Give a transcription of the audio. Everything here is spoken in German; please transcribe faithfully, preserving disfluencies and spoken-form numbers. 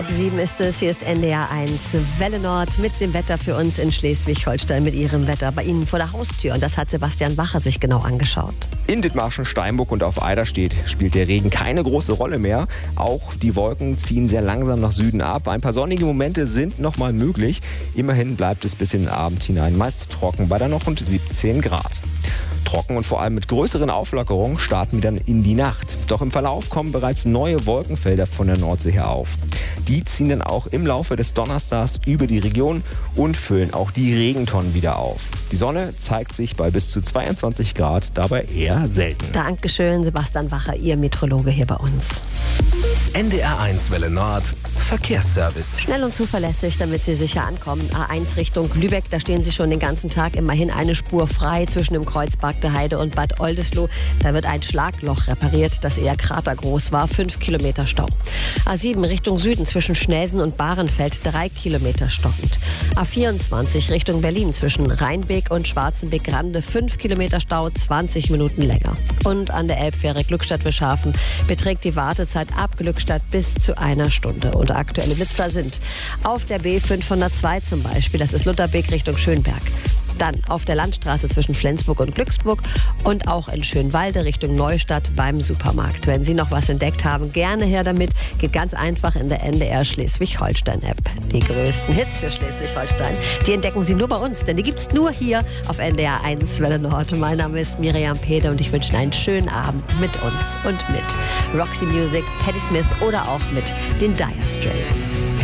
Sieben ist es, hier ist N D R eins Welle Nord mit dem Wetter für uns in Schleswig-Holstein, mit ihrem Wetter bei Ihnen vor der Haustür. Und das hat Sebastian Wacher sich genau angeschaut. In Dithmarschen, Steinburg und auf Eiderstedt spielt der Regen keine große Rolle mehr. Auch die Wolken ziehen sehr langsam nach Süden ab. Ein paar sonnige Momente sind noch mal möglich. Immerhin bleibt es bis in den Abend hinein meist trocken bei dann noch rund siebzehn Grad. Trocken und vor allem mit größeren Auflockerungen starten wir dann in die Nacht. Doch im Verlauf kommen bereits neue Wolkenfelder von der Nordsee her auf. Die ziehen dann auch im Laufe des Donnerstags über die Region und füllen auch die Regentonnen wieder auf. Die Sonne zeigt sich bei bis zu zweiundzwanzig Grad dabei eher selten. Dankeschön, Sebastian Wacher, Ihr Meteorologe hier bei uns. N D R eins Welle Nord Verkehrsservice. Schnell und zuverlässig, damit Sie sicher ankommen. A eins Richtung Lübeck, da stehen Sie schon den ganzen Tag immerhin eine Spur frei zwischen dem Kreuz Bagde Heide und Bad Oldesloe. Da wird ein Schlagloch repariert, das eher kratergroß war. Fünf Kilometer Stau. A sieben Richtung Süden zwischen Schnelsen und Bahrenfeld, drei Kilometer stockend. A vierundzwanzig Richtung Berlin zwischen Rheinbeek und Schwarzenbeek-Rande, fünf Kilometer Stau, zwanzig Minuten länger. Und an der Elbfähre Glückstadt-Wischhafen beträgt die Wartezeit ab Glückstadt bis zu einer Stunde. Und aktuelle Blitzer sind auf der B fünfhundertzwei zum Beispiel, das ist Lutherbeek Richtung Schönberg. Dann auf der Landstraße zwischen Flensburg und Glücksburg und auch in Schönwalde Richtung Neustadt beim Supermarkt. Wenn Sie noch was entdeckt haben, gerne her damit. Geht ganz einfach in der N D R Schleswig-Holstein-App. Die größten Hits für Schleswig-Holstein, die entdecken Sie nur bei uns, denn die gibt's nur hier auf N D R eins Welle Nord. Mein Name ist Miriam Pede und ich wünsche Ihnen einen schönen Abend mit uns und mit Roxy Music, Patti Smith oder auch mit den Dire Straits.